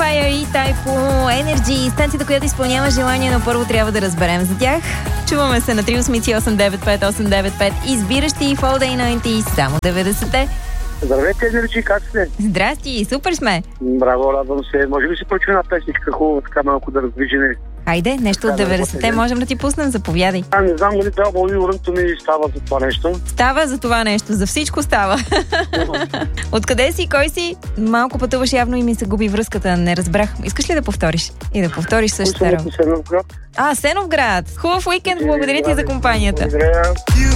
Fire и Typho Energy, станцията, която изпълнява желание, но първо трябва да разберем за тях. Чуваме се на 388-95895, избиращи в All Day 90, само 90-те. Здравейте, Енерджи, как сте? Здрасти, супер сме. Браво, радвам се. Може ли се почне една песничка хубаво, така малко да раздвижиме? Хайде, нещо от 90-те можем да ти пуснем, заповядай. Не знам дали трябва и урънто ми става за това нещо. Става за това нещо, за всичко става. Откъде си, кой си? Малко пътуваш явно и ми се губи връзката, не разбрах. Искаш ли да повториш? И да повториш същата работа. Сеновград. Сеновград. Хубав уикенд, благодаря ти за компанията. Благодаря.